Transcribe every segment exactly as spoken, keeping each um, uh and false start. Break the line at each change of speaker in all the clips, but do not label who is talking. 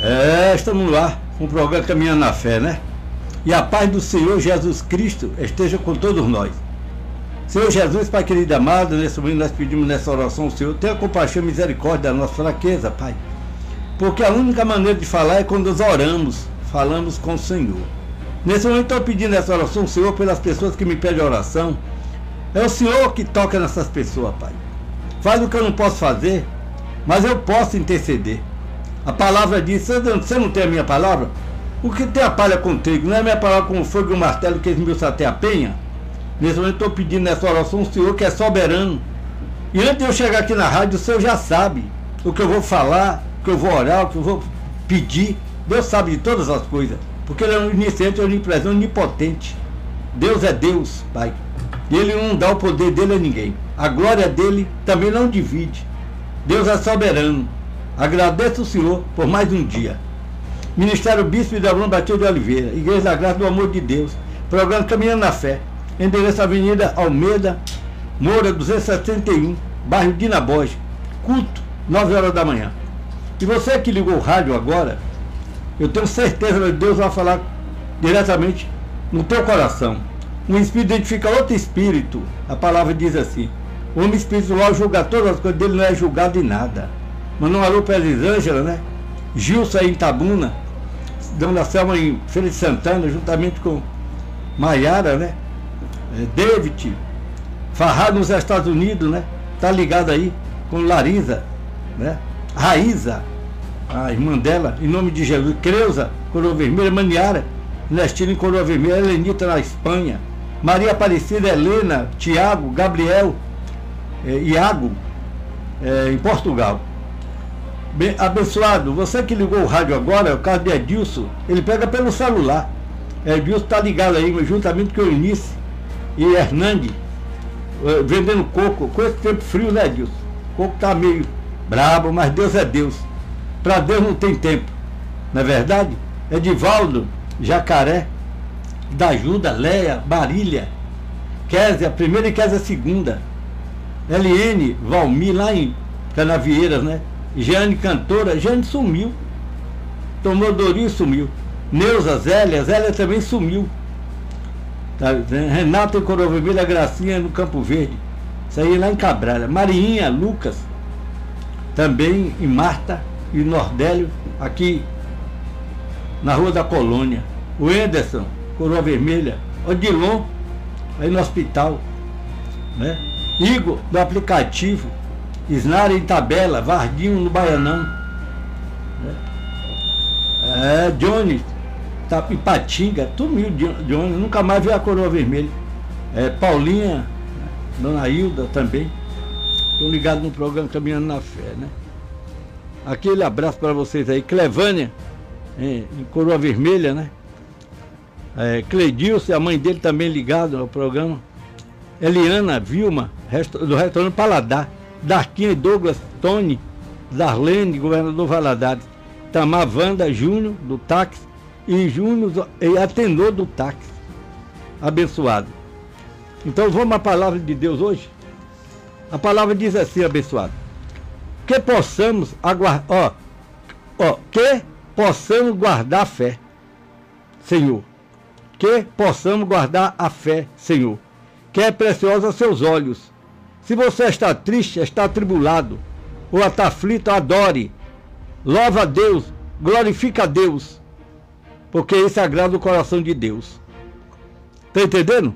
É, estamos lá com o programa Caminhando na Fé, né? E a paz do Senhor Jesus Cristo esteja com todos nós. Senhor Jesus, Pai querido e amado, nesse momento nós pedimos nessa oração ao Senhor, tenha compaixão e misericórdia da nossa fraqueza, Pai. Porque a única maneira de falar é quando nós oramos, falamos com o Senhor. Nesse momento estou pedindo essa oração ao Senhor pelas pessoas que me pedem oração. É o Senhor que toca nessas pessoas, Pai. Faz o que eu não posso fazer, mas eu posso interceder. A palavra diz, você não tem a minha palavra? O que tem a palha contigo? Não é a minha palavra com o fogo e o martelo que esmiuça até a penha? Nesse momento estou pedindo nessa oração ao Senhor que é soberano. E antes de eu chegar aqui na rádio, o Senhor já sabe o que eu vou falar, o que eu vou orar, o que eu vou pedir. Deus sabe de todas as coisas, porque Ele é onisciente, onipresente, onipotente. Deus é Deus, Pai. E Ele não dá o poder dele a ninguém. A glória dele também não divide. Deus é soberano. Agradeço o Senhor por mais um dia. Ministério Bispo e Abrão Batista de Oliveira, Igreja da Graça do Amor de Deus, programa Caminhando na Fé, endereço Avenida Almeida Moura duzentos e setenta e um, bairro Dina Borges, culto, nove horas da manhã. E você que ligou o rádio agora, eu tenho certeza que Deus vai falar diretamente no teu coração. Um espírito identifica outro espírito. A palavra diz assim: o homem espiritual julga todas as coisas dele, não é julgado em nada. Mandou um alô para Elisângela, né? Gilson aí em Tabuna, Dona Selma em Feira de Santana, juntamente com Maiara, né? É, David, Farrado nos Estados Unidos, né? Tá ligado aí com Larisa, né? Raíza, a irmã dela, em nome de Jesus. Creuza, Coroa Vermelha, Maniara, Nestina em Coroa Vermelha, Helenita na Espanha, Maria Aparecida, Helena, Tiago, Gabriel, é, Iago, é, em Portugal. Bem, abençoado, você que ligou o rádio agora, o caso de Edilson, ele pega pelo celular. Edilson está ligado aí, juntamente com o Eunice e Hernandes, uh, vendendo coco, com esse tempo frio, né, Edilson? O coco está meio brabo, mas Deus é Deus. Para Deus não tem tempo, não é verdade? Edivaldo, Jacaré, da Ajuda, Leia, Marília, Kézia, primeira e Kézia segunda, L N, Valmir, lá em Canavieiras, né? Jeane Cantora, Jeane sumiu. Tomou Dorinho e sumiu. Neuza, Zélia, Zélia também sumiu. Tá, Renata em Coroa Vermelha, Gracinha no Campo Verde. Isso aí lá em Cabralha. Mariinha, Lucas, também em Marta e Nordélio, aqui na Rua da Colônia. O Anderson, Coroa Vermelha. Odilon, aí no hospital, né? Igor, do aplicativo. Isnara em Tabela, Vardinho no Baianão, né? É, Johnny, tá, Ipatinga, sumiu Johnny, nunca mais viu a Coroa Vermelha. É, Paulinha, né? Dona Hilda também, estão ligados no programa Caminhando na Fé, né? Aquele abraço para vocês aí. Clevânia, é, em Coroa Vermelha, né? É, Cleidilson, a mãe dele também ligado ao programa. Eliana, Vilma, do restaurante Paladar. Darquinha e Douglas, Tony, Darlene, governador Valadares, Tamar Wanda, Júnior, do táxi, e Júnior, e Atenor do táxi. Abençoado. Então vamos à palavra de Deus hoje? A palavra diz assim, abençoado: que possamos aguardar, ó, ó, que possamos guardar a fé, Senhor. Que possamos guardar a fé, Senhor, que é preciosa aos seus olhos. Se você está triste, está atribulado, ou está aflito, adore, louva a Deus, glorifica a Deus, porque isso agrada o coração de Deus. Está entendendo?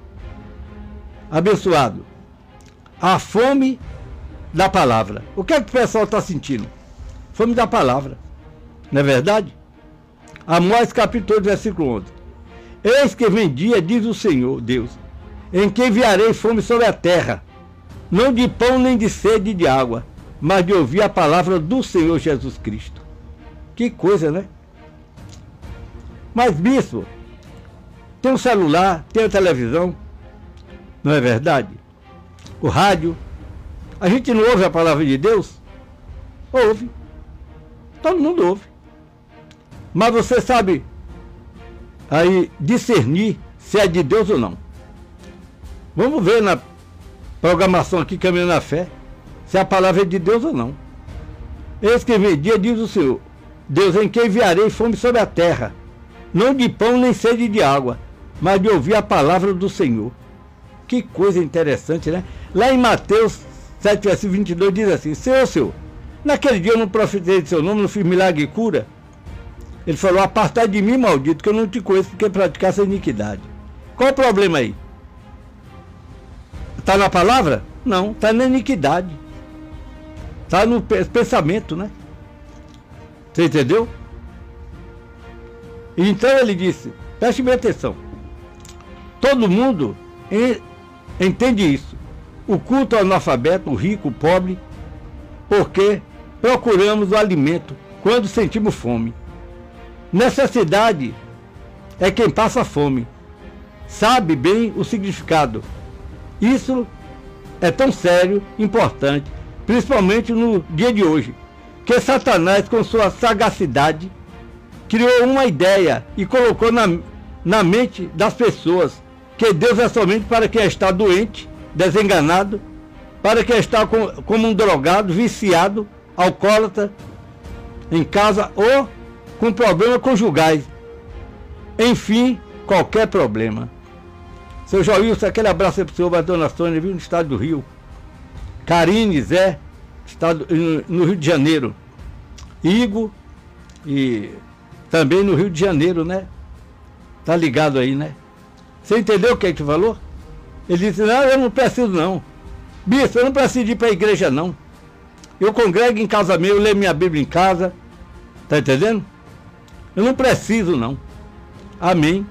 Abençoado. A fome da palavra. O que é que o pessoal está sentindo? Fome da palavra. Não é verdade? Amós capítulo oito, versículo onze. Eis que vem dia, diz o Senhor Deus, em que enviarei fome sobre a terra, não de pão nem de sede de água, mas de ouvir a palavra do Senhor Jesus Cristo. Que coisa, né? Mas, bispo, tem um celular, tem a televisão, não é verdade? O rádio. A gente não ouve a palavra de Deus? Ouve. Todo mundo ouve. Mas você sabe aí discernir se é de Deus ou não. Vamos ver na programação aqui, Caminhando na Fé, se a palavra é de Deus ou não. Eis que vem dia, diz o Senhor, Deus, em quem enviarei fome sobre a terra, não de pão nem sede de água, mas de ouvir a palavra do Senhor. Que coisa interessante, né? Lá em Mateus sete, versículo vinte e dois diz assim: Senhor, Senhor, naquele dia eu não profetei de seu nome, não fiz milagre e cura. Ele falou: apartai de mim, maldito, que eu não te conheço, porque praticasse a iniquidade. Qual o problema aí? Está na palavra? Não, está na iniquidade. Está no pensamento, né? Você entendeu? Então ele disse, preste bem atenção, todo mundo entende isso. O culto ao analfabeto, o rico, o pobre, porque procuramos o alimento quando sentimos fome. Necessidade é quem passa fome, sabe bem o significado. Isso é tão sério, importante, principalmente no dia de hoje, que Satanás, com sua sagacidade, criou uma ideia e colocou na, na mente das pessoas que Deus é somente para quem está doente, desenganado, para quem está com, como um drogado, viciado, alcoólatra, em casa ou com problemas conjugais. Enfim, qualquer problema. Seu Joilson, aquele abraço aí para o senhor, para a dona Sônia, viu, no estado do Rio. Karine, Zé, estado, no Rio de Janeiro. Igor, e também no Rio de Janeiro, né? Tá ligado aí, né? Você entendeu o que é que tu falou? Ele disse: não, eu não preciso não. Bispo, eu não preciso ir para a igreja não. Eu congrego em casa minha, eu leio minha Bíblia em casa. Tá entendendo? Eu não preciso não. Amém.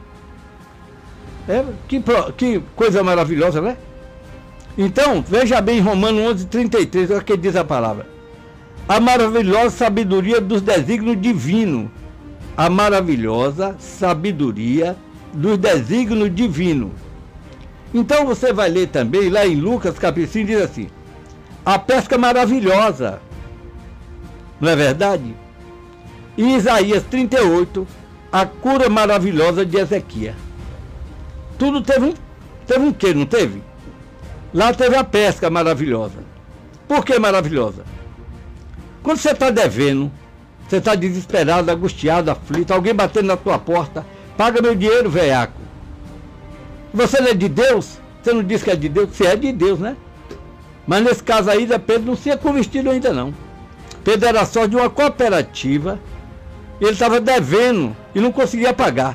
É, que, que coisa maravilhosa, né? Então, veja bem, Romanos onze, trinta e três, olha o que diz a palavra. A maravilhosa sabedoria dos desígnios divinos. A maravilhosa sabedoria dos desígnios divinos. Então você vai ler também, lá em Lucas, capítulo cinco, diz assim: a pesca maravilhosa. Não é verdade? Em Isaías trinta e oito, a cura maravilhosa de Ezequias. Tudo teve um, teve um quê, não teve? Lá teve a pesca maravilhosa. Por que maravilhosa? Quando você está devendo, você está desesperado, angustiado, aflito, alguém batendo na tua porta: paga meu dinheiro, velhaco. Você não é de Deus? Você não diz que é de Deus? Você é de Deus, né? Mas nesse caso aí, Pedro não se tinha convertido ainda não. Pedro era só de uma cooperativa, ele estava devendo e não conseguia pagar.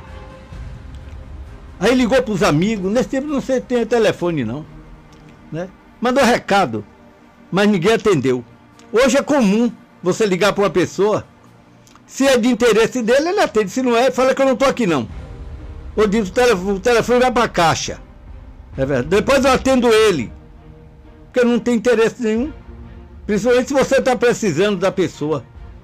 Aí ligou para os amigos, nesse tempo não se tem telefone não, né? Mandou recado, mas ninguém atendeu. Hoje é comum você ligar para uma pessoa, se é de interesse dele, ele atende, se não é, fala que eu não estou aqui não. Ou diz, o telefone, o telefone vai para a caixa. É verdade. Depois eu atendo ele, porque não tem interesse nenhum, principalmente se você está precisando da pessoa.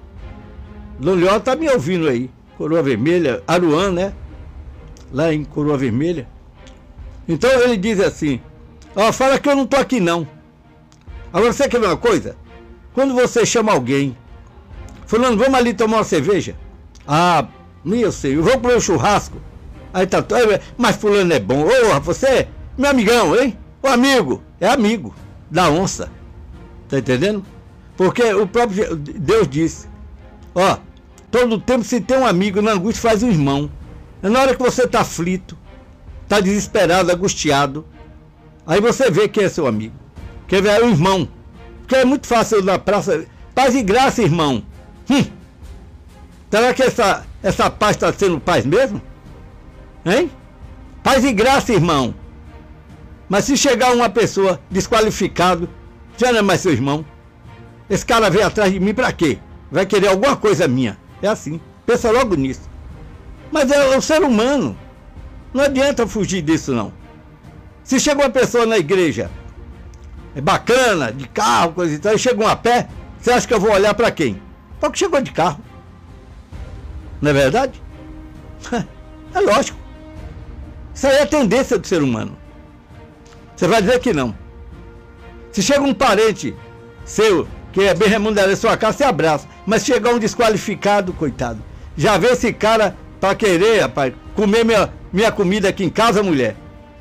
Lolió está me ouvindo aí, Coroa Vermelha, Aruan, né? Lá em Coroa Vermelha. Então ele diz assim: ó, oh, fala que eu não estou aqui não. Agora você quer ver uma coisa? Quando você chama alguém, fulano, vamos ali tomar uma cerveja? Ah, meu senhor, vamos para o churrasco. Aí tá, mas fulano é bom. Ô, você, meu amigão, hein? O amigo, é amigo da onça. Tá entendendo? Porque o próprio Deus disse: ó, todo tempo se tem um amigo na angústia faz um irmão. Na hora que você tá aflito, tá desesperado, angustiado, aí você vê quem é seu amigo. Quem é o irmão. Porque é muito fácil eu na praça: paz e graça, irmão. Hum. Será que essa, essa paz está sendo paz mesmo? Hein? Paz e graça, irmão. Mas se chegar uma pessoa desqualificado, já não é mais seu irmão. Esse cara veio atrás de mim pra quê? Vai querer alguma coisa minha. É assim. Pensa logo nisso. Mas é o ser humano. Não adianta fugir disso, não. Se chega uma pessoa na igreja, é bacana, de carro, coisa e tal, e chega um a pé, você acha que eu vou olhar pra quem? Para o que chegou de carro. Não é verdade? É lógico. Isso aí é a tendência do ser humano. Você vai dizer que não. Se chega um parente seu, que é bem remunerado em sua casa, você abraça. Mas se chegar um desqualificado, coitado, já vê esse cara para querer, rapaz, comer minha, minha comida aqui em casa, mulher.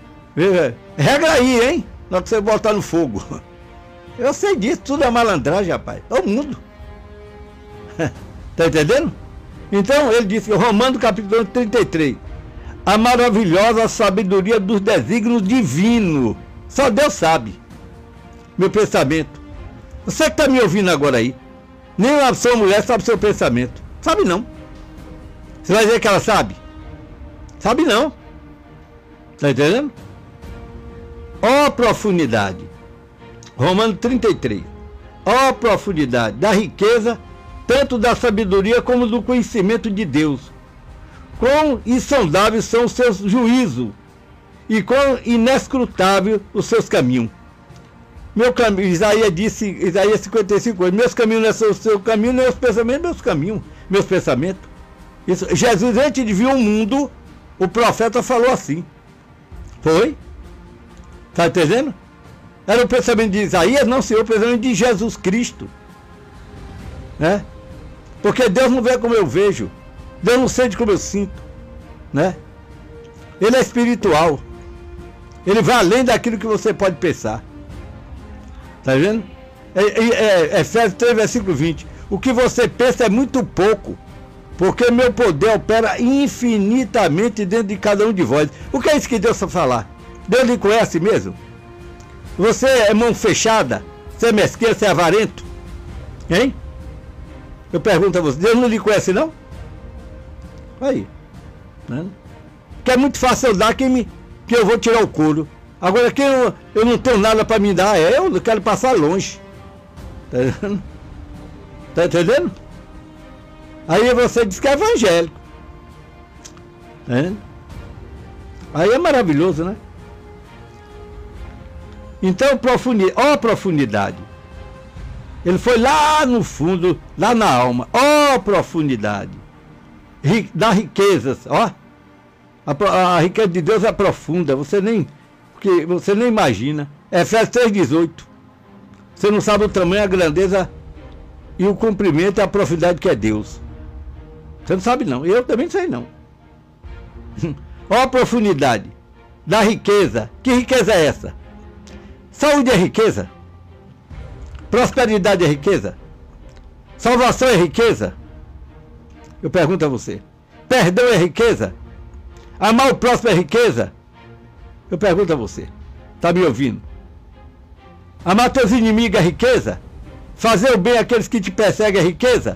Regra aí, hein? Na hora que você botar no fogo. Eu sei disso, tudo é malandragem, rapaz. É o mundo. Tá entendendo? Então ele disse, Romano capítulo trinta e três, a maravilhosa sabedoria dos desígnios divinos. Só Deus sabe meu pensamento. Você que está me ouvindo agora aí, nem uma sua mulher sabe seu pensamento. Sabe não. Você vai dizer que ela sabe? Sabe não. Está entendendo? Ó profundidade. Romano trinta e três. Ó profundidade da riqueza, tanto da sabedoria como do conhecimento de Deus. Quão insondáveis são os seus juízos e quão inescrutável os seus caminhos. Meu caminho, Isaías disse, Isaías cinquenta e cinco, meus caminhos não são o seu caminho, nem os pensamentos, meus caminhos, meus pensamentos. Isso, Jesus, antes de vir o mundo, o profeta falou assim. Foi? Está entendendo? Era o pensamento de Isaías? Não, senhor, o pensamento de Jesus Cristo. Né? Porque Deus não vê como eu vejo. Deus não sente como eu sinto. Né? Ele é espiritual. Ele vai além daquilo que você pode pensar. Está vendo? É, é, é, Efésios três, versículo vinte. O que você pensa é muito pouco, porque meu poder opera infinitamente dentro de cada um de vós. O que é isso que Deus está falar? Deus lhe conhece mesmo? Você é mão fechada? Você é mesquinho? Você é avarento? Hein? Eu pergunto a você, Deus não lhe conhece não? Aí. Né? Que é muito fácil eu dar quem me, que eu vou tirar o couro. Agora quem eu, eu não tenho nada para me dar, é eu quero passar longe. Tá entendendo? Tá entendendo? Aí você diz que é evangélico. Tá entendendo? Aí é maravilhoso, né? Então, profundidade, ó profundidade. Ele foi lá no fundo, lá na alma. Ó profundidade. Ri, da riquezas, ó. A, a riqueza de Deus é profunda. Você nem, que você nem imagina. Efésios três, dezoito. Você não sabe o tamanho, a grandeza e o comprimento e a profundidade que é Deus. Você não sabe não. Eu também não sei não. Ó profundidade da riqueza. Que riqueza é essa? Saúde é riqueza? Prosperidade é riqueza? Salvação é riqueza? Eu pergunto a você. Perdão é riqueza? Amar o próximo é riqueza? Eu pergunto a você. Está me ouvindo? Amar teus inimigos é riqueza? Fazer o bem àqueles que te perseguem é riqueza?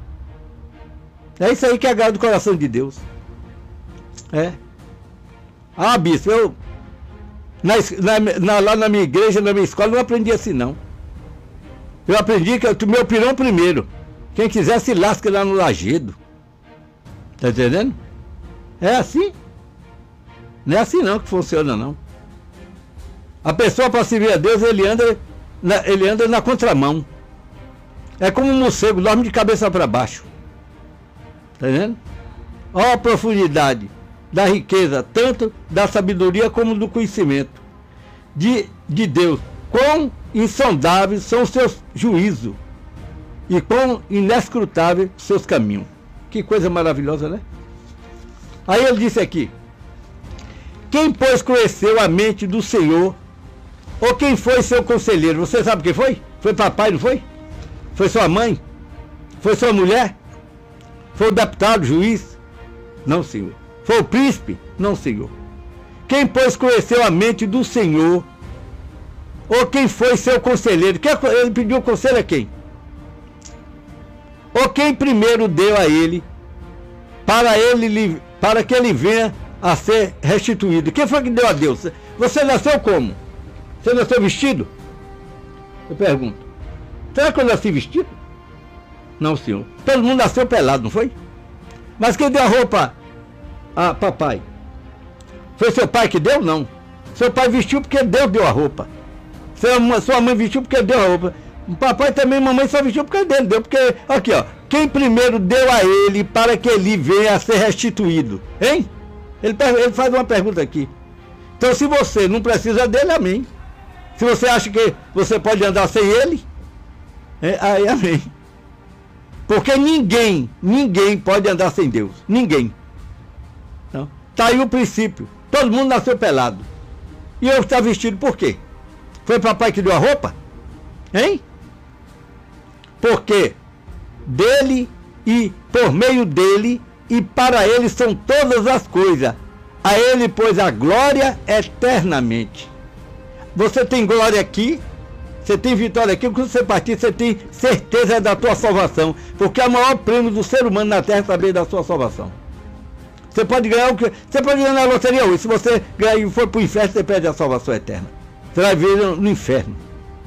É isso aí que agrada o coração de Deus. É. Ah, bispo, eu... Na, na, na, lá na minha igreja, na minha escola, não aprendi assim não. Eu aprendi que o meu pirão primeiro. Quem quiser se lasca lá no lajedo. Tá entendendo? É assim. Não é assim não que funciona não. A pessoa para servir a Deus, ele anda na, ele anda na contramão. É como um morcego, dorme de cabeça para baixo. Tá entendendo? Ó a profundidade da riqueza, tanto da sabedoria como do conhecimento de, de Deus. Quão insondáveis são os seus juízos e quão inescrutáveis os seus caminhos. Que coisa maravilhosa, né? Aí ele disse aqui: quem, pois, conheceu a mente do Senhor, ou quem foi seu conselheiro? Você sabe quem foi? Foi papai, não foi? Foi sua mãe? Foi sua mulher? Foi o deputado, juiz? Não, senhor. Foi o príncipe? Não, senhor. Quem, pois, conheceu a mente do Senhor, ou quem foi seu conselheiro? Quem, ele pediu conselho a quem? Ou quem primeiro deu a ele, para, ele, para que ele venha a ser restituído? Quem foi que deu a Deus? Você nasceu como? Você nasceu vestido? Eu pergunto. Será que eu nasci vestido? Não, senhor. Todo mundo nasceu pelado, não foi? Mas quem deu a roupa a papai? Foi seu pai que deu? Não. Seu pai vestiu porque Deus deu a roupa. Sua, sua mãe vestiu porque deu a roupa. O papai também, mamãe só vestiu porque Deus deu. Porque, aqui ó, quem primeiro deu a ele para que ele venha a ser restituído? Hein? Ele, ele faz uma pergunta aqui. Então se você não precisa dele, amém. Se você acha que você pode andar sem ele, é, aí amém. Porque ninguém, ninguém pode andar sem Deus. Ninguém. Então, tá aí o princípio. Todo mundo nasceu pelado. E eu estou vestido por quê? Foi papai que deu a roupa? Hein? Porque dele e por meio dele, e para ele são todas as coisas. A ele, pois, a glória eternamente. Você tem glória aqui, você tem vitória aqui, quando você partir, você tem certeza da tua salvação, porque é o maior prêmio do ser humano na terra é saber da sua salvação. Você pode ganhar o que? Você pode ganhar na loteria hoje. Se você ganhar e for para o inferno, você perde a salvação eterna. Você vai ver no inferno.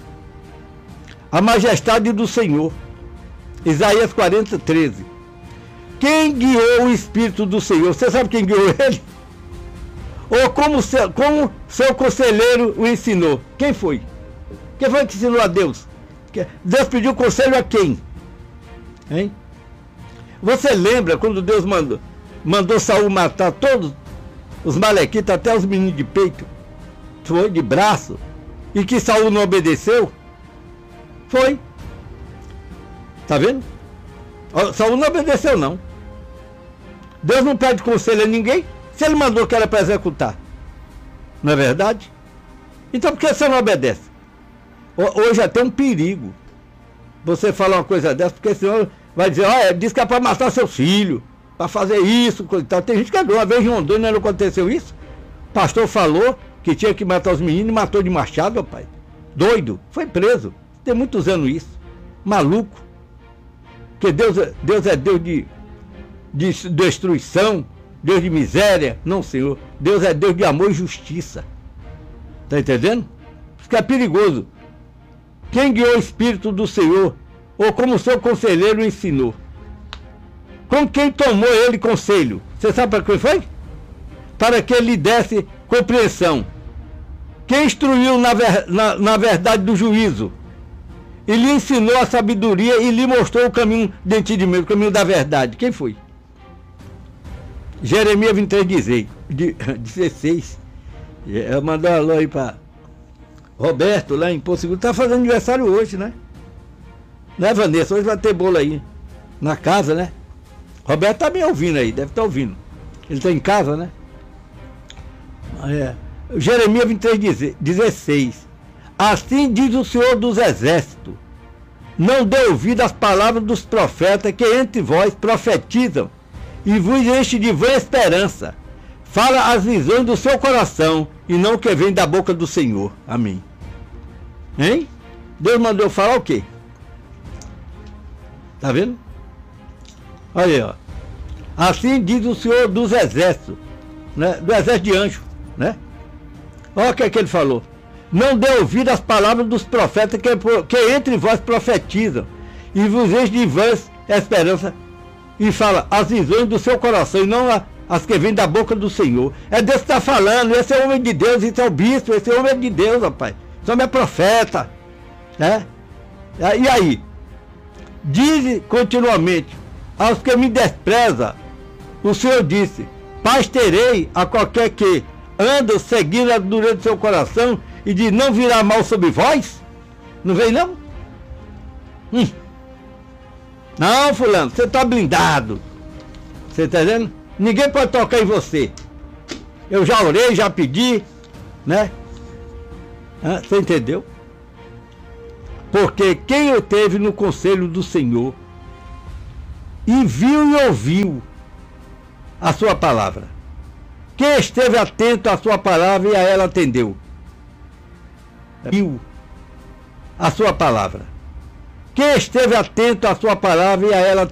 A majestade do Senhor. Isaías quarenta, treze. Quem guiou o Espírito do Senhor? Você sabe quem guiou ele? Ou como seu, como seu conselheiro o ensinou? Quem foi? Quem foi que ensinou a Deus? Deus pediu conselho a quem? Hein? Você lembra quando Deus mandou, mandou Saul matar todos os malequitas, até os meninos de peito? Foi, de braço. E que Saul não obedeceu? Foi. Tá vendo? Saul não obedeceu, não. Deus não pede conselho a ninguém. Se ele mandou que era para executar. Não é verdade? Então por que você não obedece? Hoje até um perigo você falar uma coisa dessa, porque senão vai dizer, olha, diz que é para matar seu filho, para fazer isso, coisa e tal. Tem gente que uma vez em Rondônia não aconteceu isso. O pastor falou que tinha que matar os meninos e matou de machado, meu pai. Doido, foi preso. Tem muitos anos isso. Maluco. Porque Deus, Deus é Deus de, de destruição, Deus de miséria. Não, Senhor. Deus é Deus de amor e justiça. Está entendendo? Isso que é perigoso. Quem guiou o Espírito do Senhor, ou como seu conselheiro ensinou? Com quem tomou ele conselho? Você sabe para quem foi? Para que ele desse compreensão. Quem instruiu na, ver, na, na verdade do juízo? E lhe ensinou a sabedoria e lhe mostrou o caminho de entendimento, o caminho da verdade. Quem foi? Jeremias vinte e três, dezesseis. Eu mandei um alô aí para Roberto, lá em Porto Seguro. Está fazendo aniversário hoje, né? Né, Vanessa? Hoje vai ter bolo aí na casa, né? Roberto está me ouvindo aí, deve estar tá ouvindo. Ele está em casa, né? É. Jeremias vinte e três, dezesseis. Assim diz o Senhor dos Exércitos: não dê ouvido às palavras dos profetas que entre vós profetizam e vos enche de vã esperança. Fala as visões do seu coração e não o que vem da boca do Senhor. Amém. Hein? Deus mandou falar o quê? Tá vendo? Olha aí, ó. Assim diz o Senhor dos Exércitos, né? Do exército de anjo, né? Olha o que é que ele falou. Não dê ouvido às palavras dos profetas que, que entre vós profetizam e vos enche de vãs esperança, e fala as visões do seu coração e não as que vêm da boca do Senhor. É Deus que está falando. Esse é o homem de Deus, esse é o bispo, esse é o homem de Deus, rapaz. Esse homem é profeta, né? E aí? Diz continuamente aos que me desprezam, o Senhor disse: paz terei a qualquer que anda seguindo a dureza do seu coração, e de não virar mal sobre vós? Não vem não? Hum. Não, fulano, você está blindado. Você está entendendo? Ninguém pode tocar em você. Eu já orei, já pedi, né? Ah, você entendeu? Porque quem eu teve no conselho do Senhor e viu e ouviu a sua palavra. Quem esteve atento à sua palavra e a ela atendeu. Viu a sua palavra. Quem esteve atento à sua palavra e a ela